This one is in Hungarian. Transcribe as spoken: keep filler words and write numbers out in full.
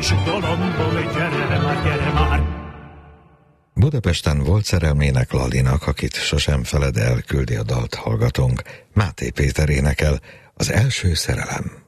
kis bolondom, gyere már, gyere már. Budapesten volt szerelmének, Lalinak, akit sosem feled el, küldi a dalt hallgatónk. Máté Péter énekel, Az első szerelem.